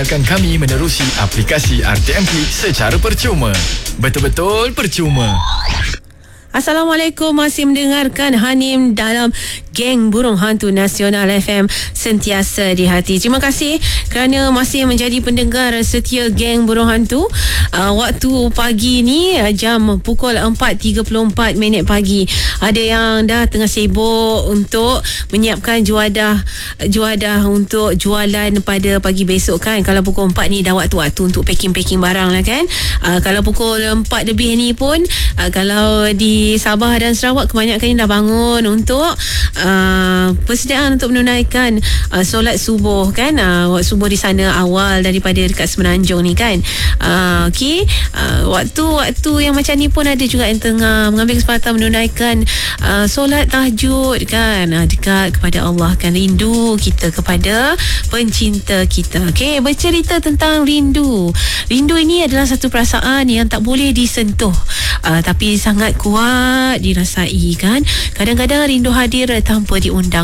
Dengarkan kami menerusi aplikasi RTMP secara percuma. Betul-betul percuma. Assalamualaikum, masih mendengarkan Hanim dalam Geng Burung Hantu Nasional FM, sentiasa di hati. Terima kasih kerana masih menjadi pendengar setia Geng Burung Hantu. Waktu pagi ni jam pukul 4.34 pagi. Ada yang dah tengah sibuk untuk menyiapkan juadah untuk jualan pada pagi besok kan. Kalau pukul 4 ni dah waktu-waktu untuk packing barang lah kan. Kalau pukul 4 lebih ni pun kalau di Sabah dan Sarawak kebanyakan dah bangun untuk persediaan untuk menunaikan solat subuh kan. Waktu subuh di sana awal daripada dekat Semenanjung ni kan. Okey, waktu yang macam ni pun ada juga yang tengah mengambil kesempatan menunaikan solat tahajud kan, dekat kepada Allah kan, rindu kita kepada pencinta kita. Okey, bercerita tentang rindu ini adalah satu perasaan yang tak boleh disentuh, tapi sangat kuat dirasai kan. Kadang-kadang rindu hadir tanpa diundang.